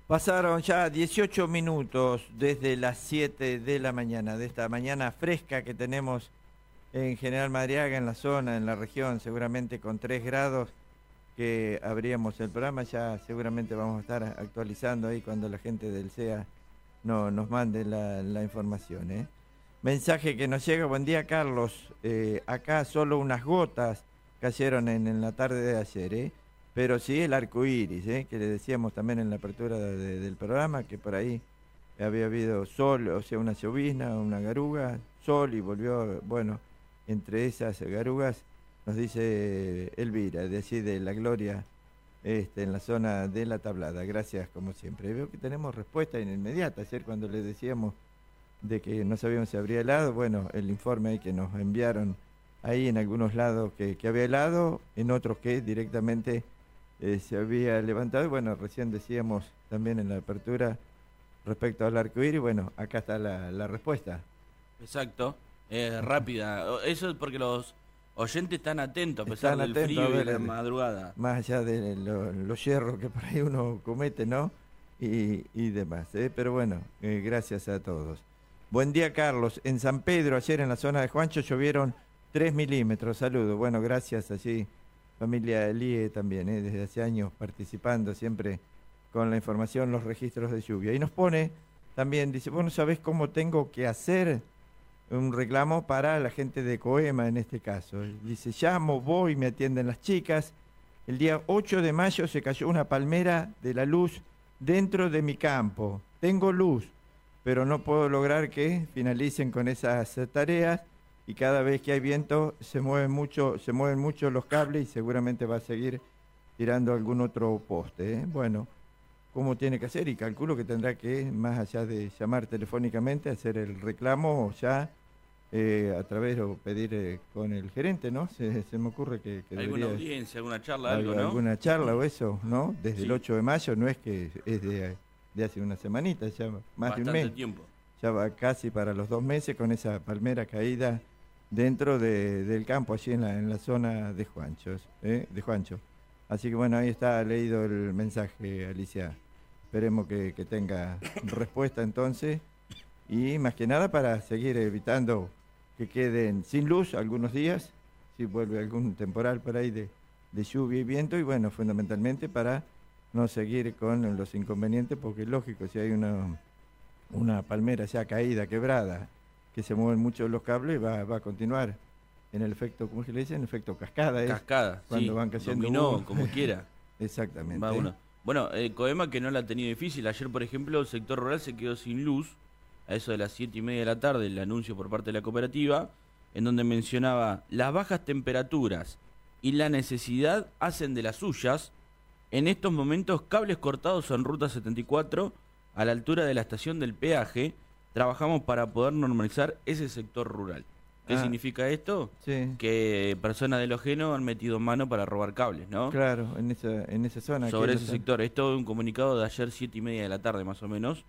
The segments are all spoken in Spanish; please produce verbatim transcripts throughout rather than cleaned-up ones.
Pasaron ya dieciocho minutos desde las siete de la mañana, de esta mañana fresca que tenemos en General Madariaga, en la zona, en la región, seguramente con tres grados que abríamos el programa. Ya seguramente vamos a estar actualizando ahí cuando la gente del C E A no, nos mande la, la información, ¿eh? Mensaje que nos llega: buen día, Carlos. Eh, acá solo unas gotas cayeron en, en la tarde de ayer, ¿eh? Pero sí el arco iris, ¿eh? Que le decíamos también en la apertura de, de, del programa, que por ahí había habido sol, o sea, una llovizna, una garuga, sol, y volvió, bueno, entre esas garugas, nos dice Elvira, de allí de La Gloria, este, en la zona de La Tablada. Gracias, como siempre. Veo que tenemos respuesta inmediata. Ayer cuando le decíamos de que no sabíamos si habría helado, bueno, el informe ahí que nos enviaron ahí en algunos lados que, que había helado, en otros que directamente eh, se había levantado. Y bueno, recién decíamos también en la apertura respecto al arco iris, bueno, acá está la, la respuesta. Exacto, eh, rápida. Eso es porque los oyentes están atentos a pesar Están del atentos frío a ver y la el- madrugada. Más allá de lo- los hierros que por ahí uno comete, ¿no? Y, y demás, ¿eh? Pero bueno, eh, gracias a todos. Buen día, Carlos. En San Pedro, ayer en la zona de Juancho, llovieron tres milímetros. Saludos. Bueno, gracias allí, familia Elie también, ¿eh? Desde hace años participando siempre con la información, los registros de lluvia. Y nos pone también, dice, bueno, ¿sabés cómo tengo que hacer un reclamo para la gente de Coema en este caso? Dice, llamo, voy, me atienden las chicas. El día ocho de mayo se cayó una palmera de la luz dentro de mi campo. Tengo luz, pero no puedo lograr que finalicen con esas eh, tareas, y cada vez que hay viento se mueven mucho, se mueven mucho los cables y seguramente va a seguir tirando algún otro poste, ¿eh? Bueno, ¿cómo tiene que hacer? Y calculo que tendrá que, más allá de llamar telefónicamente, hacer el reclamo ya eh, a través o pedir eh, con el gerente, ¿no? Se, se me ocurre que, que ¿Alguna debería audiencia, alguna charla, al- algo, no? alguna charla o eso, ¿no? Desde el Sí. ocho de mayo, no es que es de, de hace una semanita, ya más Bastante de un mes. tiempo. Ya va casi para los dos meses con esa palmera caída dentro de- del campo, allí en la, en la zona de Juanchos, ¿eh? De Juancho. Así que bueno, ahí está leído el mensaje, Alicia. Esperemos que, que tenga respuesta entonces, y más que nada para seguir evitando que queden sin luz algunos días, si vuelve algún temporal por ahí de, de lluvia y viento, y bueno, fundamentalmente para no seguir con los inconvenientes, porque es lógico, si hay una, una palmera ya caída, quebrada, que se mueven mucho los cables, va, va a continuar en el efecto, ¿cómo es que le dicen? Efecto cascada, ¿es? Cascada, Cuando sí. van cayendo Dominó, humo. como quiera. Exactamente. Va uno. Bueno, eh, Coema, que no la ha tenido difícil. Ayer, por ejemplo, el sector rural se quedó sin luz a eso de las siete y media de la tarde, el anuncio por parte de la cooperativa, en donde mencionaba: las bajas temperaturas y la necesidad hacen de las suyas. En estos momentos, cables cortados en Ruta setenta y cuatro, a la altura de la estación del peaje. Trabajamos para poder normalizar ese sector rural. ¿Qué Ah, significa esto? sí. Que personas del Ojeno han metido mano para robar cables, ¿no? Claro, en esa, en esa zona. Sobre que ese lo- sector. Esto es un comunicado de ayer, siete y media de la tarde más o menos,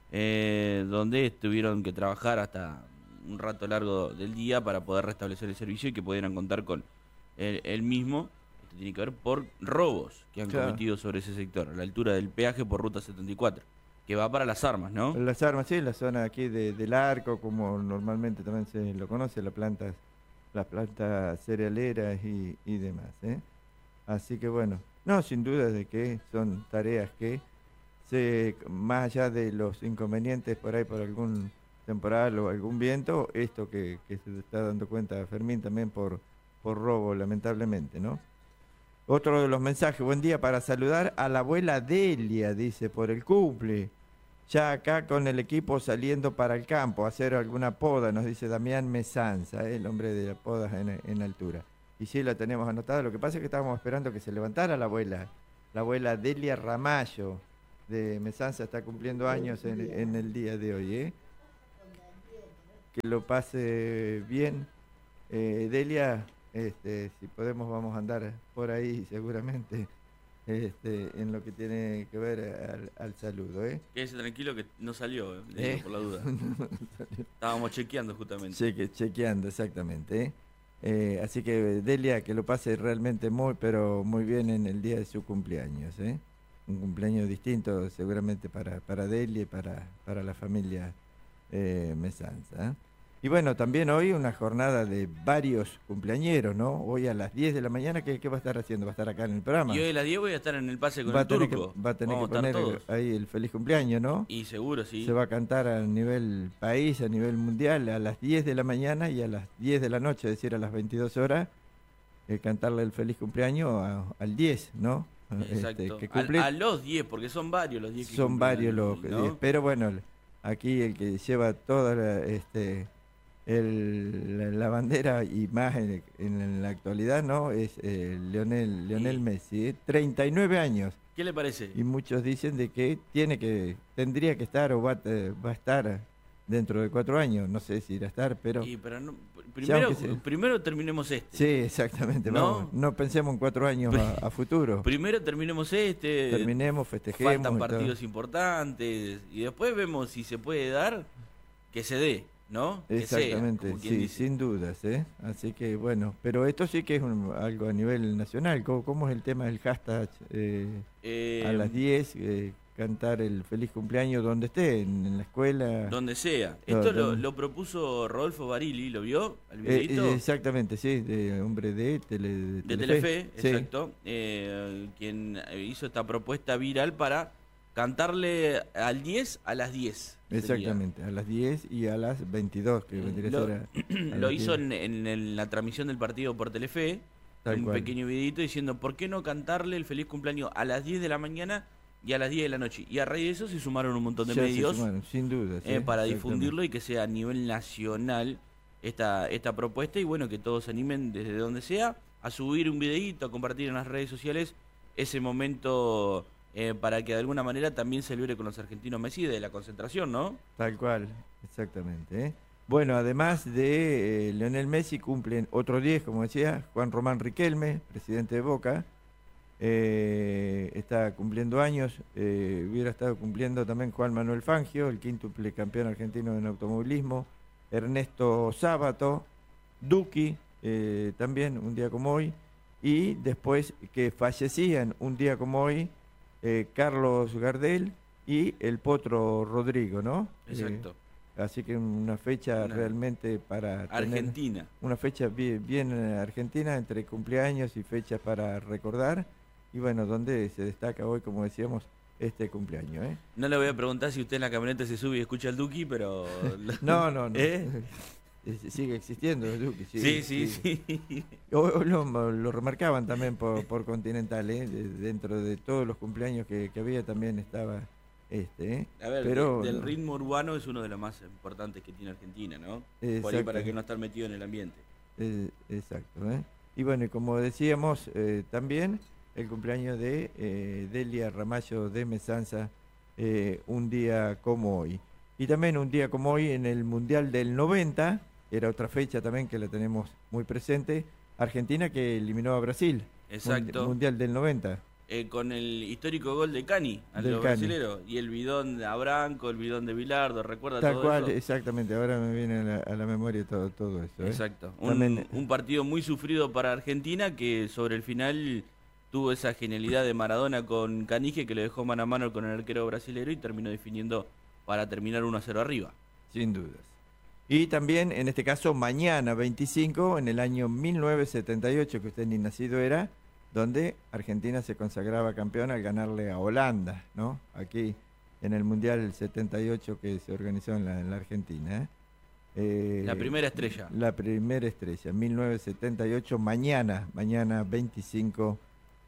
eh, donde tuvieron que trabajar hasta un rato largo del día para poder restablecer el servicio y que pudieran contar con el, el mismo. Esto tiene que ver por robos que han Claro. cometido sobre ese sector, a la altura del peaje por Ruta setenta y cuatro, que va para Las Armas, ¿no? Las Armas, sí, la zona aquí de, del Arco, como normalmente también se lo conoce, la planta, las plantas cerealeras y, y demás, ¿eh? Así que bueno, no, sin duda de que son tareas que, se, más allá de los inconvenientes por ahí por algún temporal o algún viento, esto que, que se está dando cuenta Fermín también por, por robo, lamentablemente, ¿no? Otro de los mensajes: buen día, para saludar a la abuela Delia, dice, por el cumple. Ya acá con el equipo saliendo para el campo a hacer alguna poda, nos dice Damián Mesanza, ¿eh? El hombre de las podas en, en altura. Y sí, la tenemos anotada. Lo que pasa es que estábamos esperando que se levantara la abuela. La abuela Delia Ramallo de Mesanza está cumpliendo años en, en el día de hoy, ¿eh? Que lo pase bien. Eh, Delia, este, si podemos vamos a andar por ahí seguramente, este, en lo que tiene que ver al, al saludo, ¿eh? Quédese tranquilo que no salió, eh, le digo Eh. por la duda. Estábamos chequeando justamente. Cheque, chequeando, exactamente, ¿eh? Eh, así que Delia, que lo pase realmente muy, pero muy bien en el día de su cumpleaños, ¿eh? un cumpleaños distinto seguramente para, para Delia y para, para la familia eh, Mesanza. ¿eh? Y bueno, también hoy una jornada de varios cumpleañeros, ¿no? Hoy a las diez de la mañana, ¿qué, qué va a estar haciendo? ¿Va a estar acá en el programa? Y hoy a las diez voy a estar en el pase con va el a tener turco. Que, va a tener Vamos que a estar poner todos. ahí el feliz cumpleaños, ¿no? Y seguro, sí. Se va a cantar a nivel país, a nivel mundial, a las diez de la mañana y a las diez de la noche, es decir, a las veintidós horas, eh, cantarle el feliz cumpleaños a, al diez, ¿no? Exacto. Este, que cumple... a, a los diez, porque son varios los diez que Son varios los ¿no? diez, pero bueno, aquí el que lleva toda la, este, el, la, la bandera y más en, en la actualidad, ¿no? Es eh, Lionel, Lionel Sí. Messi, ¿eh? treinta y nueve años. ¿Qué le parece? Y muchos dicen de que tiene que, tendría que estar o va, eh, va a estar dentro de cuatro años, no sé si irá a estar, pero... Y, pero no, primero, se... primero terminemos este. Sí, exactamente, ¿No? vamos, no pensemos en cuatro años a, a futuro. Primero terminemos este. Terminemos, festejemos. Faltan partidos importantes y después vemos si se puede dar, que se dé, ¿no? Que Exactamente, sea, sí, dice. sin dudas, ¿eh? Así que bueno, pero esto sí que es un, algo a nivel nacional. ¿Cómo, cómo es el tema del hashtag eh, Eh, a las diez? Eh, cantar el feliz cumpleaños donde esté, en, en la escuela. Donde sea. No, Esto lo, donde... lo propuso Rodolfo Barili, ¿lo vio? ¿Al eh, videito? eh, exactamente, sí, de hombre de, tele, de, de Telefe, Telefe, sí. exacto. Eh, quien hizo esta propuesta viral para cantarle al diez a las diez. Exactamente, sería. A las diez y a las veintidós, que vendría lo, a ser a, a lo hizo en, en, en la transmisión del partido por Telefe, Tal un cual. pequeño videito diciendo, ¿por qué no cantarle el feliz cumpleaños a las diez de la mañana y a las diez de la noche? Y a raíz de eso se sumaron un montón de Ya medios se sumaron, sin duda, sí, eh, para difundirlo y que sea a nivel nacional esta, esta propuesta y bueno, que todos se animen desde donde sea a subir un videíto, a compartir en las redes sociales ese momento eh, para que de alguna manera también se libre con los argentinos Messi de la concentración, ¿no? Tal cual, exactamente. ¿eh? Bueno, además de eh, Lionel Messi, cumplen otros diez, como decía, Juan Román Riquelme, presidente de Boca, eh, está cumpliendo años, eh, hubiera estado cumpliendo también Juan Manuel Fangio, el quíntuple campeón argentino en automovilismo, Ernesto Sábato, Duki, eh, también un día como hoy, y después que fallecían un día como hoy, eh, Carlos Gardel y el Potro Rodrigo, ¿no? Exacto. Eh, así que una fecha Una realmente para Argentina. tener una fecha bien, bien argentina, entre cumpleaños y fechas para recordar, y bueno, donde se destaca hoy, como decíamos, este cumpleaños, ¿eh? No le voy a preguntar si usted en la camioneta se sube y escucha el Duki, pero... no, no, no. ¿Eh? Sigue existiendo el Duki. Sí, sí, sí. sí. Hoy lo, lo remarcaban también por, por Continental, ¿eh? De, dentro de todos los cumpleaños que, que había también estaba este, ¿eh? A ver, Pero, de, del no. ritmo urbano es uno de los más importantes que tiene Argentina, ¿no? Por ahí para que no estar metido en el ambiente. Eh, exacto, ¿eh? Y bueno, y como decíamos, eh, también el cumpleaños de eh, Delia Ramallo de Mesanza, eh, un día como hoy. Y también un día como hoy en el Mundial del noventa, era otra fecha también que la tenemos muy presente, Argentina que eliminó a Brasil. Exacto. Mundial del noventa. Eh, con el histórico gol de Cani, al Del los Cani. brasileros, y el bidón de Abranco, el bidón de Bilardo, ¿recuerda Tal todo cual, eso? exactamente, ahora me viene a la, a la memoria todo, todo eso. ¿eh? Exacto. Un, También, un partido muy sufrido para Argentina que sobre el final tuvo esa genialidad de Maradona con Canige que lo dejó mano a mano con el arquero brasilero y terminó definiendo para terminar uno a cero arriba. Sin dudas. Y también, en este caso, mañana veinticinco, en el año mil novecientos setenta y ocho, que usted ni nacido era, donde Argentina se consagraba campeón al ganarle a Holanda, ¿no? Aquí en el Mundial setenta y ocho que se organizó en la, en la Argentina. ¿eh? Eh, La primera estrella. La primera estrella, mil novecientos setenta y ocho, mañana, mañana veinticinco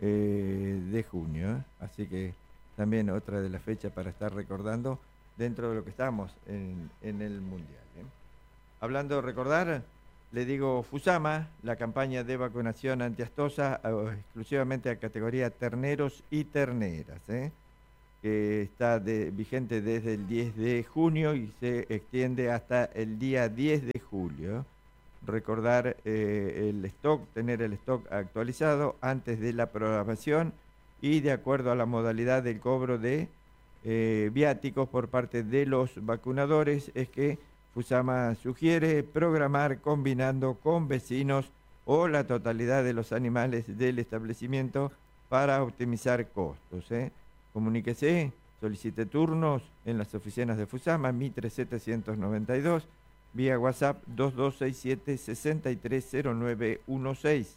eh, de junio. ¿eh? Así que también otra de las fechas para estar recordando dentro de lo que estamos en, en el Mundial. ¿eh? Hablando de recordar, le digo Fusama, la campaña de vacunación antiastosa uh, exclusivamente a categoría terneros y terneras, ¿eh? que está de, vigente desde el diez de junio y se extiende hasta el día diez de julio. Recordar eh, el stock, tener el stock actualizado antes de la programación y de acuerdo a la modalidad del cobro de eh, viáticos por parte de los vacunadores, es que Fusama sugiere programar combinando con vecinos o la totalidad de los animales del establecimiento para optimizar costos. ¿eh? Comuníquese, solicite turnos en las oficinas de Fusama, Mitre setecientos noventa y dos, vía WhatsApp dos dos seis siete, seis tres cero nueve uno seis.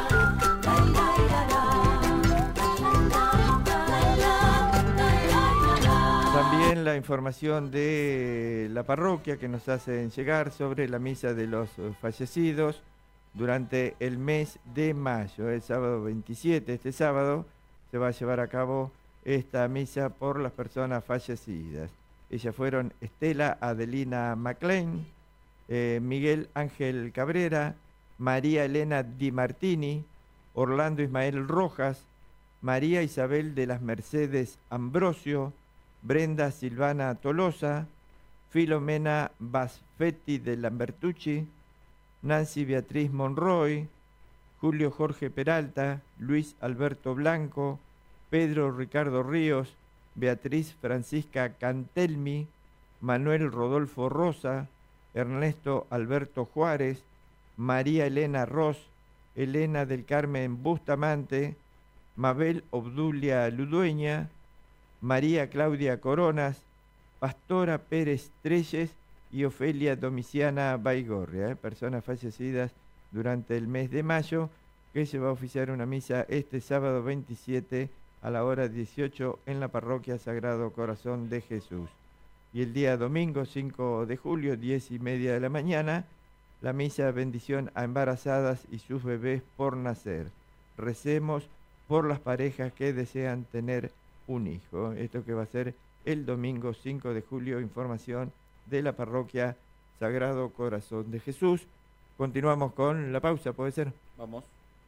También la información de la parroquia que nos hacen llegar sobre la misa de los fallecidos durante el mes de mayo. El sábado veintisiete, este sábado, se va a llevar a cabo esta misa por las personas fallecidas. Ellas fueron Estela Adelina MacLean, eh, Miguel Ángel Cabrera, María Elena Di Martini, Orlando Ismael Rojas, María Isabel de las Mercedes Ambrosio, Brenda Silvana Tolosa, Filomena Basfetti de Lambertucci, Nancy Beatriz Monroy, Julio Jorge Peralta, Luis Alberto Blanco, Pedro Ricardo Ríos, Beatriz Francisca Cantelmi, Manuel Rodolfo Rosa, Ernesto Alberto Juárez, María Elena Ross, Elena del Carmen Bustamante, Mabel Obdulia Ludueña, María Claudia Coronas, Pastora Pérez Treyes y Ofelia Domiciana Baigorria, eh, personas fallecidas durante el mes de mayo, que se va a oficiar una misa este sábado veintisiete a la hora dieciocho en la parroquia Sagrado Corazón de Jesús. Y el día domingo cinco de julio, diez y media de la mañana, la misa bendición a embarazadas y sus bebés por nacer. Recemos por las parejas que desean tener un hijo. Esto que va a ser el domingo cinco de julio, información de la parroquia Sagrado Corazón de Jesús. Continuamos con la pausa, ¿puede ser? Vamos.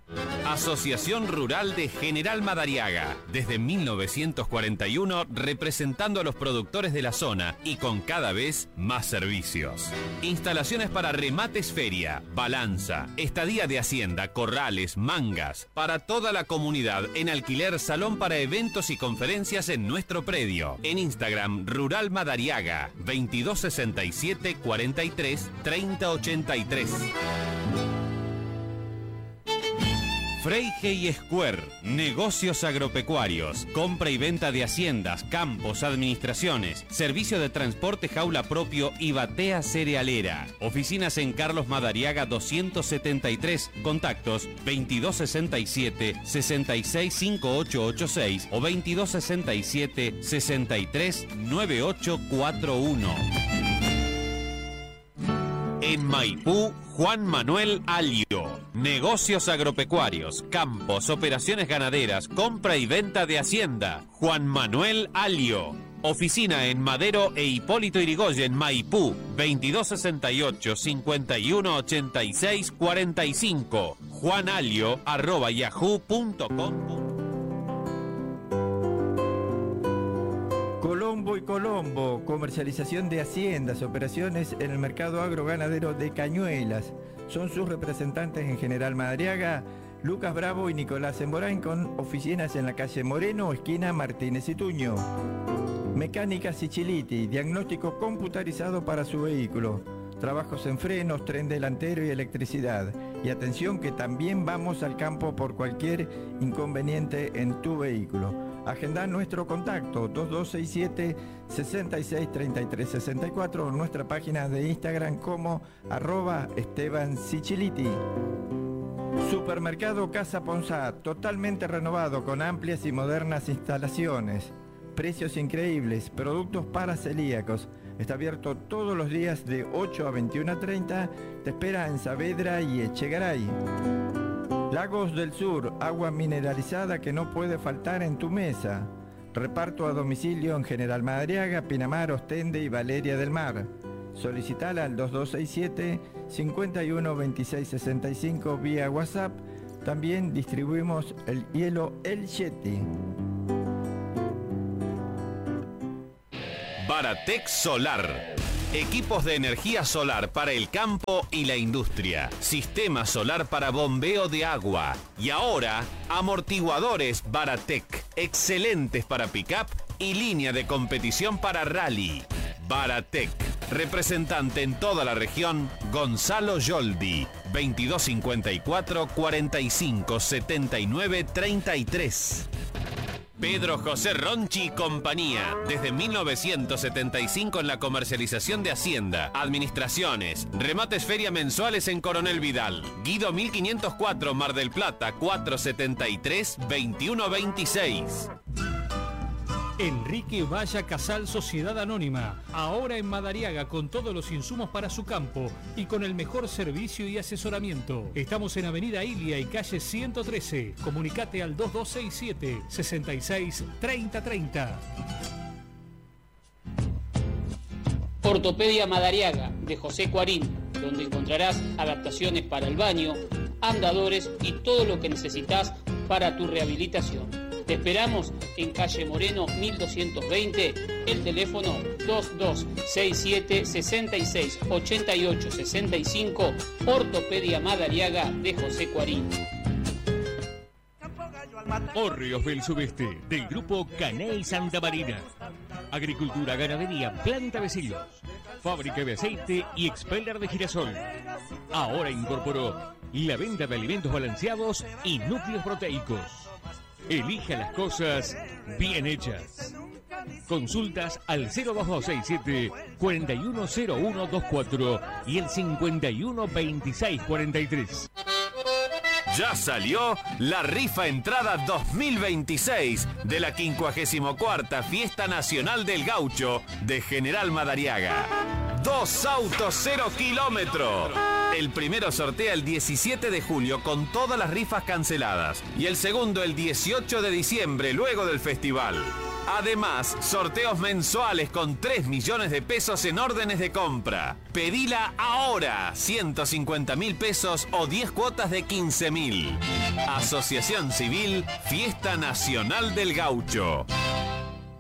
Asociación Rural de General Madariaga, desde mil novecientos cuarenta y uno representando a los productores de la zona y con cada vez más servicios. Instalaciones para remates feria, balanza, estadía de hacienda, corrales, mangas, para toda la comunidad en alquiler, salón para eventos y conferencias en nuestro predio. En Instagram, Rural Madariaga, veintidós sesenta y siete, cuarenta y tres, treinta ochenta y tres. Freige y Square, negocios agropecuarios, compra y venta de haciendas, campos, administraciones, servicio de transporte jaula propio y batea cerealera. Oficinas en Carlos Madariaga doscientos setenta y tres, contactos veintidós sesenta y siete, sesenta y seis, cincuenta y ocho ochenta y seis o veintidós sesenta y siete, sesenta y tres, noventa y ocho cuarenta y uno. En Maipú, Juan Manuel Alio. Negocios agropecuarios, campos, operaciones ganaderas, compra y venta de hacienda. Juan Manuel Alio. Oficina en Madero e Hipólito Yrigoyen, Maipú, veintidós sesenta y ocho, cincuenta y uno ochenta y seis cuarenta y cinco. juanalio arroba yahoo punto com. Colombo y Colombo, comercialización de haciendas, operaciones en el mercado agroganadero de Cañuelas. Son sus representantes en General Madariaga, Lucas Bravo y Nicolás Emborain, con oficinas en la calle Moreno, esquina Martínez y Tuño. Mecánica Siciliti, diagnóstico computarizado para su vehículo. Trabajos en frenos, tren delantero y electricidad. Y atención que también vamos al campo por cualquier inconveniente en tu vehículo. Agenda nuestro contacto dos dos seis siete, sesenta y seis, treinta y tres sesenta y cuatro o nuestra página de Instagram como arroba Esteban Siciliti. Supermercado Casa Ponsá, totalmente renovado con amplias y modernas instalaciones. Precios increíbles, productos para celíacos. Está abierto todos los días de ocho a veintiuno treinta. Te espera en Saavedra y Echegaray. Lagos del Sur, agua mineralizada que no puede faltar en tu mesa. Reparto a domicilio en General Madariaga, Pinamar, Ostende y Valeria del Mar. Solicitala al dos dos seis siete, cincuenta y uno, veintiséis sesenta y cinco vía WhatsApp. También distribuimos el hielo El Yeti. Baratec Solar. Equipos de energía solar para el campo y la industria. Sistema solar para bombeo de agua. Y ahora, amortiguadores Baratec. Excelentes para pick-up y línea de competición para rally. Baratec. Representante en toda la región, Gonzalo Yoldi. veintidós cincuenta y cuatro, cuarenta y cinco, setenta y nueve, treinta y tres. Pedro José Ronchi y compañía. Desde mil novecientos setenta y cinco en la comercialización de Hacienda, administraciones, remates feria mensuales en Coronel Vidal. Guido mil quinientos cuatro, Mar del Plata, cuatrocientos setenta y tres, veintiuno veintiséis. Enrique Valla Casal Sociedad Anónima, ahora en Madariaga con todos los insumos para su campo y con el mejor servicio y asesoramiento. Estamos en Avenida Ilia y calle ciento trece. Comunicate al dos dos seis siete, seis seis tres cero tres cero. Ortopedia Madariaga de José Cuarín, donde encontrarás adaptaciones para el baño, andadores y todo lo que necesitas para tu rehabilitación. Te esperamos en calle Moreno mil doscientos veinte, el teléfono dos dos seis siete, seis seis ocho ocho seis cinco, Ortopedia Madariaga de José Cuarín. Hórreos del Sudeste, del grupo Caney Santa Marina. Agricultura, ganadería, planta de silos, fábrica de aceite y expeller de girasol. Ahora incorporó la venta de alimentos balanceados y núcleos proteicos. Elija las cosas bien hechas. Consultas al cero dos dos seis siete, cuatro uno cero uno dos cuatro y el cincuenta y uno veintiséis cuarenta y tres. Ya salió la rifa entrada dos mil veintiséis de la quincuagésima cuarta Fiesta Nacional del Gaucho de General Madariaga. Dos autos cero kilómetros. El primero sortea el diecisiete de julio con todas las rifas canceladas y el segundo el dieciocho de diciembre luego del festival. Además, sorteos mensuales con tres millones de pesos en órdenes de compra. Pedila ahora, ciento cincuenta mil pesos o diez cuotas de quince mil. Asociación Civil Fiesta Nacional del Gaucho.